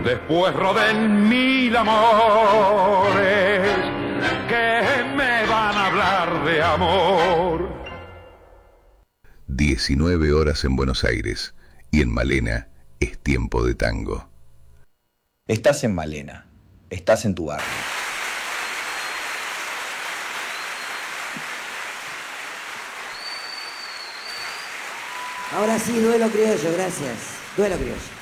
después roden mil amores que me van a hablar de amor. 19 horas en Buenos Aires y en Malena es tiempo de tango. Estás en Malena, estás en tu barrio. Ahora sí, duelo criollo, gracias. Duelo criollo.